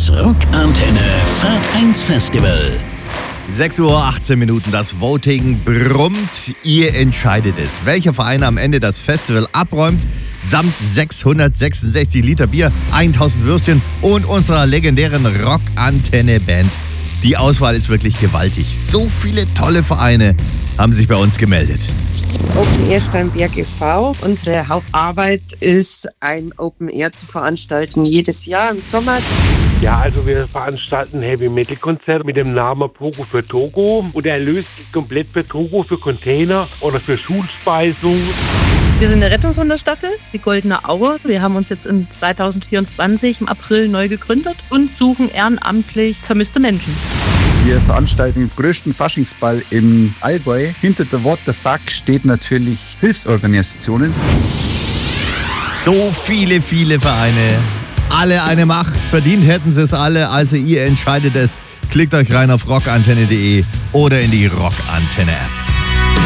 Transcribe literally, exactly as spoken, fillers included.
Das Rockantenne Vereinsfestival. sechs Uhr achtzehn Minuten, das Voting brummt. Ihr entscheidet es, welcher Verein am Ende das Festival abräumt. Samt sechshundertsechsundsechzig Liter Bier, tausend Würstchen und unserer legendären Rockantenne-Band. Die Auswahl ist wirklich gewaltig. So viele tolle Vereine haben sich bei uns gemeldet. Open Air Steinberg e V Unsere Hauptarbeit ist, ein Open Air zu veranstalten, jedes Jahr im Sommer. Ja, also wir veranstalten ein Heavy-Metal-Konzert mit dem Namen Pogo für Togo. Und der Erlös geht komplett für Togo, für Container oder für Schulspeisung. Wir sind eine Rettungshunderstaffel, die Goldene Aue. Wir haben uns jetzt in zweitausendvierundzwanzig im April neu gegründet und suchen ehrenamtlich vermisste Menschen. Wir veranstalten den größten Faschingsball im Allgäu. Hinter der What the Fuck steht natürlich Hilfsorganisationen. So viele, viele Vereine. Alle eine Macht. Verdient hätten sie es alle. Also ihr entscheidet es. Klickt euch rein auf rockantenne punkt de oder in die Rockantenne-App.